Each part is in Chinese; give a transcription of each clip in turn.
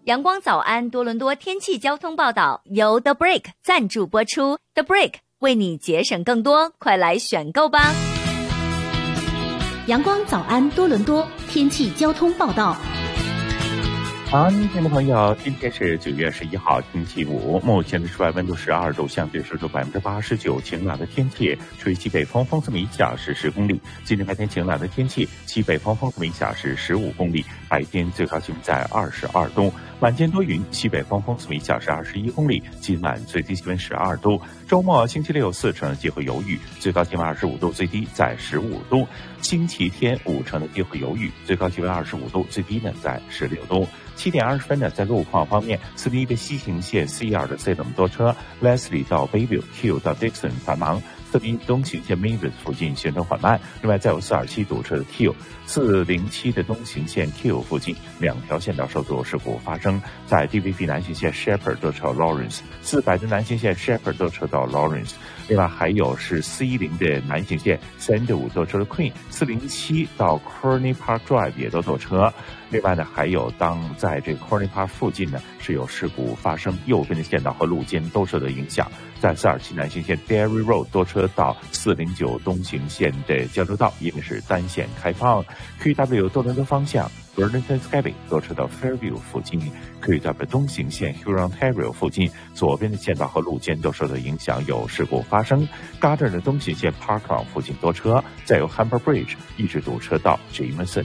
阳光早安多伦多天气交通报道由 The Break 赞助播出。 The Break 为你节省更多，快来选购吧。 阳光早安多伦多天气交通报道。 好，听众朋友，今天是9月11号，星期五，目前的室外温度12度，相对湿度89%，晴朗的天气，吹西北风，风速每小时10公里。今天白天晴朗的天气，西北风，风速每小时15公里，白天最高气温在22度，晚间多云，西北风，风速每小时21公里，今晚最低气温12度。周末星期六、4成的机会有雨，最高气温25度，最低在15度。星期天5成的机会有雨，最高气温25度，最低呢在16度。7点20分呢，在路况方面，四零一的西行线 C2 的 C 等多车 ，Leslie 到 Bayview，Q 到 Dixon 繁忙。401东行线 Mavis 附近行车缓慢，另外再有427堵车的 Q，407的东行线 Q 附近两条线道受阻事故发生，在 DVP 南行线 Shepherd 多车 Lawrence，400的南行线 Shepherd 多车到 Lawrence， 另外还有是410的南行线 Sandwood 多车的 Queen，407到 Corny Park Drive 也都堵车。另外呢，还有当在这个 Corny Park 附近呢是有事故发生，右边的线道和路肩都受到影响。在427南行线 Dairy Road 多车到409东行线的交流道，因为是单线开放。QW 多伦多方向 Burlington Skyway 多车到 Fairview 附近。QW 东行线 Huron-Ontario 附近左边的线道和路肩都受到影响，有事故发生。Gardner 的东行线 Parkland 附近多车，再有 Humber Bridge 一直堵车到 Jameson。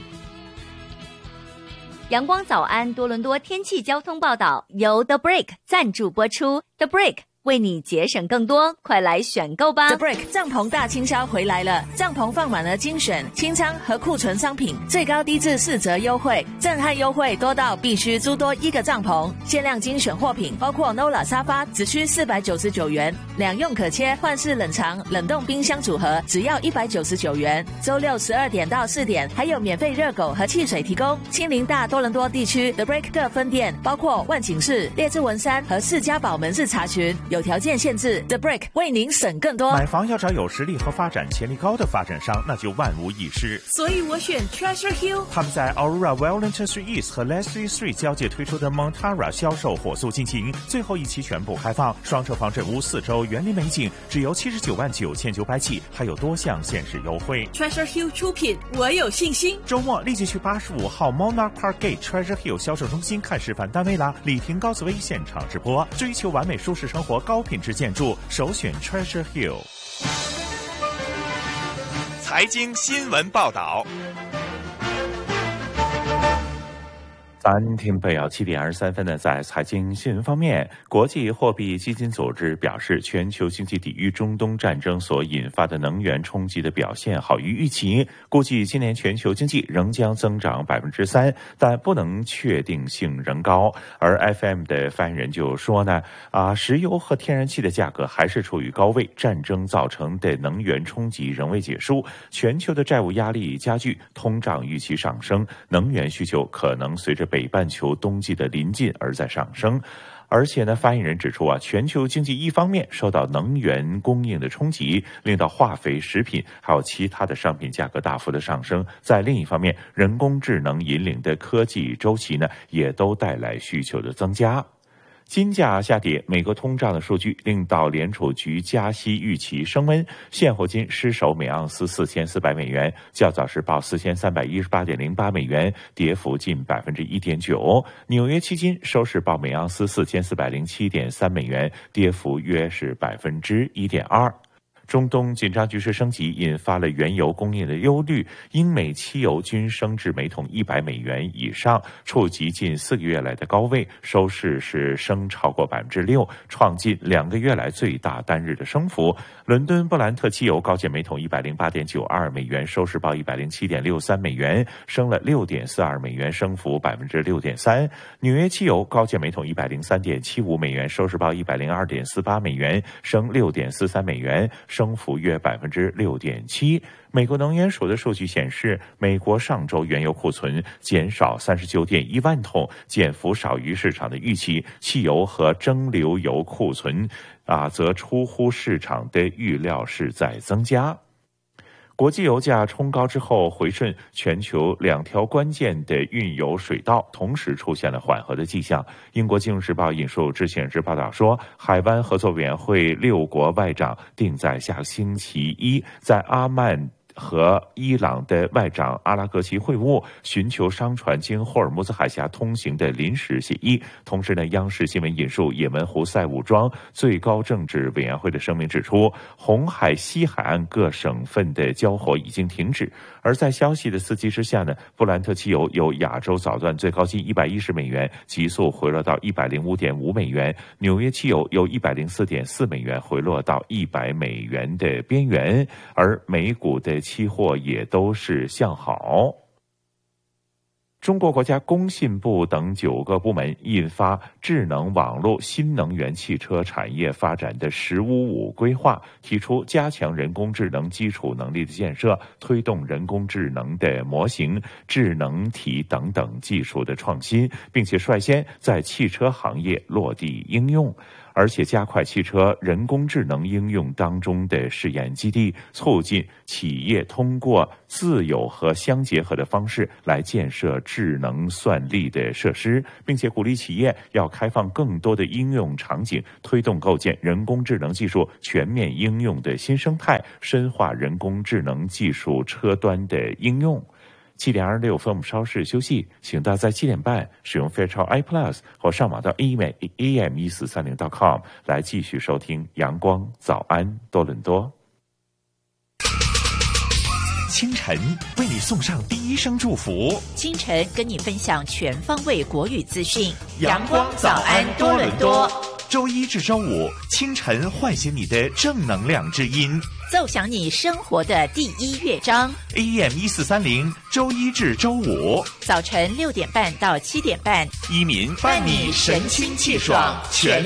阳光早安多伦多天气交通报道由 The Break 赞助播出。 The Break 为你节省更多，快来选购吧。 The Break 帐篷大清销回来了，帐篷放满了精选清仓和库存商品，最高低至4折优惠，震撼优惠多到必须租多1个帐篷。限量精选货品包括 Nola 沙发只需499元，2用可切换式冷藏冷冻冰箱组合只要199元。周六12点到4点还有免费热狗和汽水提供。亲临大多伦多地区 The Break 各分店包括万景市、列治文山和士嘉堡门市查询，有条件限制。 The Break 为您省更多。 买房要找有实力和发展潜力高的发展商，那就万无一失。 所以我选 Treasure Hill。 他们在 Aurora Wellington Street East 和 Leslie Street 交界推出的 Montara 销售火速进行，最后一期全部开放，双车房整屋4周园林美景，只由799900起，还有多项限时优惠。 Treasure Hill 出品，我有信心。 周末立即去85号 Monarch Park Gate Treasure Hill 销售中心看示范单位啦！李婷、高紫薇现场直播，追求完美舒适生活，高品质建筑，首选 Treasure Hill。 财经新闻报道。 咱听北要7点23分呢，在财经新闻方面，国际货币基金组织表示，全球经济抵御中东战争所引发的能源冲击的表现好于预期，估计今年全球经济仍将增长3%，但不能确定性仍高。而 FM 的发言人就说呢，石油和天然气的价格还是处于高位，战争造成的能源冲击仍未结束，全球的债务压力加剧，通胀预期上升，能源需求可能随着北半球冬季的临近而在上升。而且呢，发言人指出全球经济一方面受到能源供应的冲击，令到化肥、食品还有其他的商品价格大幅的上升；在另一方面，人工智能引领的科技周期呢，也都带来需求的增加。金价下跌，美国通胀的数据令到联储局加息预期升温，现货金失守每盎司4400美元，较早时报4318.08美元，跌幅近1.9%。纽约期金收市报每盎司4407.3美元，跌幅约是1.2%。中东紧张局势升级，引发了原油供应的忧虑，英美期油均升至每桶100美元以上，触及近4个月来的高位，收市是升超过6%，创近2个月来最大单日的升幅。伦敦布兰特期油高见每桶108.92美元，收市报107.63美元，升了6.42美元，升幅6.3%。纽约期油高见每桶103.75美元，收市报102.48美元，升6.43美元，升幅约6.7%。美国能源署的数据显示，美国上周原油库存减少39.1万桶，减幅少于市场的预期。汽油和蒸馏油库存则出乎市场的预料是在增加。 国际油价冲高之后回顺，全球2条关键的运油水道同时出现了缓和的迹象。英国《金融时报》引述知情人士报道说，海湾合作委员会6国外长定在下星期一在阿曼和伊朗的外长阿拉格齐会晤，寻求商船经霍尔木兹海峡通行的临时协议。同时呢，央视新闻引述也门胡塞武装最高政治委员会的声明指出，红海西海岸各省份的交火已经停止。而在消息的刺激之下呢，布兰特汽油由亚洲早段最高级$110急速回落到$105.5，纽约汽油由$104.4回落到$100的边缘，而美股的期货也都是向好。中国国家工信部等9个部门印发智能网络新能源汽车产业发展的“15+5”规划，提出加强人工智能基础能力的建设，推动人工智能的模型、智能体等等技术的创新，并且率先在汽车行业落地应用。而且加快汽车人工智能应用当中的试验基地，促进企业通过自有和相结合的方式来建设智能算力的设施，并且鼓励企业要开放更多的应用场景，推动构建人工智能技术全面应用的新生态，深化人工智能技术车端的应用。7点26分，我们稍事休息，请大家在7点半使用 Fairchild iPlus 或上网到 am1430.com 来继续收听阳光早安多伦多。 清晨为你送上第一声祝福， 清晨跟你分享全方位国语资讯。 阳光早安多伦多，周一至周五清晨唤醒你的正能量之音， 奏响你生活的第一乐章。 AM1430，周一至周五早晨6点半到7点半， 依民伴你神清气爽，全